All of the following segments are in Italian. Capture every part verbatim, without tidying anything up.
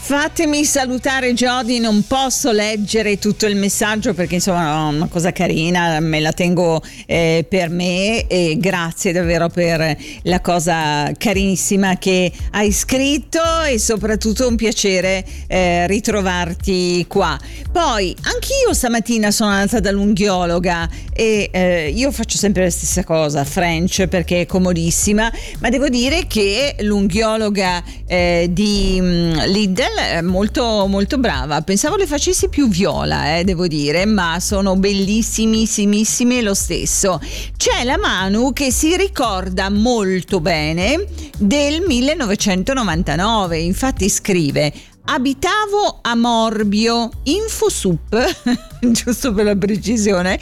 Fatemi salutare Jody, non posso leggere tutto il messaggio perché insomma è una cosa carina, me la tengo eh, per me, e grazie davvero per la cosa carinissima che hai scritto, e soprattutto un piacere eh, ritrovarti qua. Poi anch'io stamattina sono andata dall'unghiologa e eh, io faccio sempre la stessa cosa, French, perché è comodissima, ma devo dire che l'unghiologa eh, di um, Lidl è molto molto brava. Pensavo le facessi più viola, eh, devo dire, ma sono bellissimissimissime lo stesso. C'è la Manu che si ricorda molto bene del millenovecentonovantanove, infatti scrive: abitavo a Morbio, Infosup, giusto per la precisione,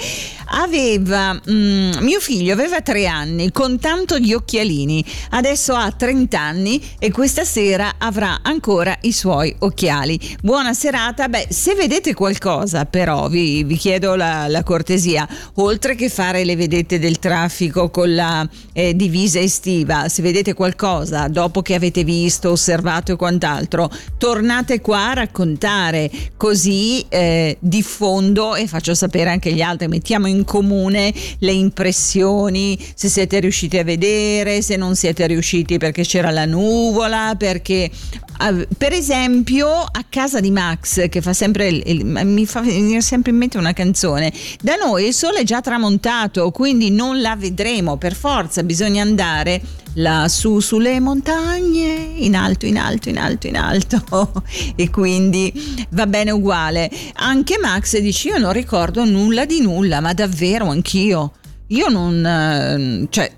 aveva mm, mio figlio aveva tre anni con tanto di occhialini, adesso ha trenta anni e questa sera avrà ancora i suoi occhiali. Buona serata. Beh, se vedete qualcosa però vi, vi chiedo la, la cortesia, oltre che fare le vedette del traffico con la eh, divisa estiva, se vedete qualcosa dopo che avete visto, osservato e quant'altro, tornate qua a raccontare, così eh, diffondo e faccio sapere anche agli altri, mettiamo in comune le impressioni, se siete riusciti a vedere, se non siete riusciti perché c'era la nuvola, perché per esempio a casa di Max, che fa sempre il, il, mi fa venire sempre in mente una canzone, da noi il sole è già tramontato, quindi non la vedremo, per forza bisogna andare lassù sulle montagne, in alto, in alto, in alto, in alto e quindi va bene uguale. Anche Max dice: io non ricordo nulla di nulla, ma davvero anch'io, io non, cioè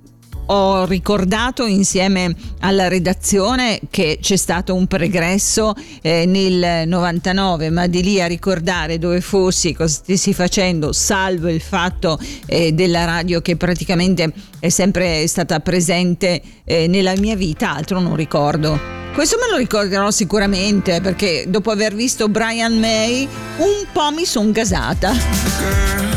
ho ricordato insieme alla redazione che c'è stato un pregresso eh, nel novantanove, ma di lì a ricordare dove fossi, cosa stessi facendo, salvo il fatto eh, della radio che praticamente è sempre stata presente eh, nella mia vita, altro non ricordo. Questo me lo ricorderò sicuramente, perché dopo aver visto Brian May un po' mi son gasata.